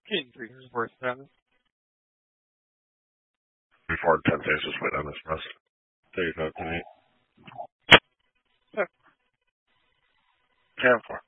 King 347. Before 10 days was wait on this rest. There you go, 10 4.